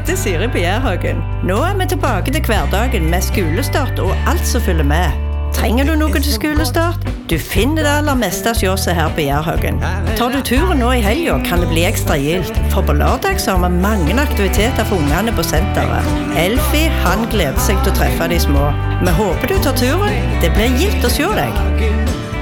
heter Siri på Jærhaugen. Nå vi tilbake til hverdagen med skolestart og alt som følger med. Trenger du noe til skolestart? Du finner det aller meste hos oss her på Jærhaugen. Tar du turen nå i helgen, kan det bli ekstra gildt. For på lørdag så har vi mange aktiviteter for ungene på senteret. Elfie, han gleder seg til å treffe de små. Vi håper du tar turen. Det blir gildt å se deg.